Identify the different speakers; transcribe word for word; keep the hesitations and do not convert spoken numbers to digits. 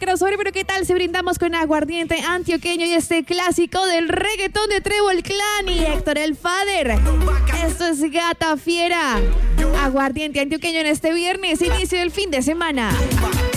Speaker 1: crossover, pero ¿qué tal si brindamos con aguardiente antioqueño y este clásico del reggaetón de Trébol Clan y Héctor el Father? Esto es Gata Fiera. Aguardiente antioqueño en este viernes, inicio del fin de semana.